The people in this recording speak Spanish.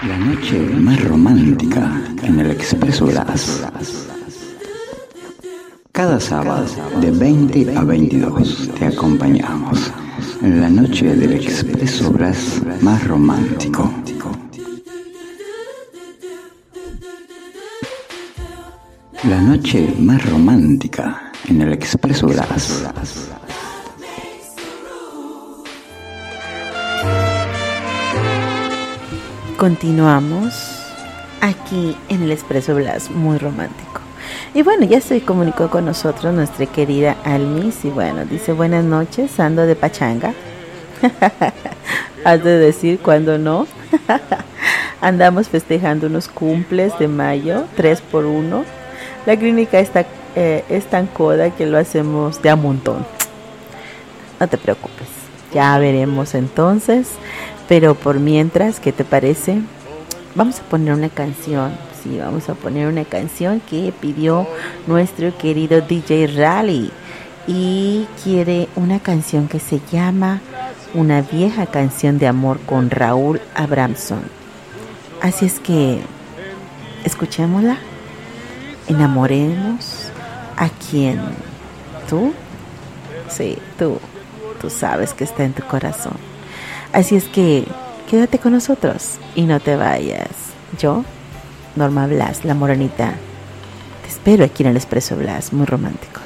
La noche más romántica en el Expreso Blas. Cada sábado de 20 a 22 te acompañamos en la noche del Expreso Blas más romántico. La noche más romántica en el Expreso Blas. Continuamos aquí en el Expreso Blas, muy romántico. Y bueno, ya se comunicó con nosotros nuestra querida Almis. Y bueno, dice: buenas noches, ando de pachanga. Has de decir cuando no. Andamos festejando unos cumples de mayo, 3x1. La clínica está, es tan coda que lo hacemos de a montón. No te preocupes, ya veremos entonces. Pero por mientras, ¿qué te parece? Vamos a poner una canción. Sí, vamos a poner una canción que pidió nuestro querido DJ Rally. Y quiere una canción que se llama Una vieja canción de amor con Raúl Abramson. Así es que escuchémosla. Enamoremos a quien tú, sí, tú sabes que está en tu corazón. Así es que quédate con nosotros y no te vayas. Yo, Norma Blas, la morenita, te espero aquí en el Expreso Blas, muy romántico.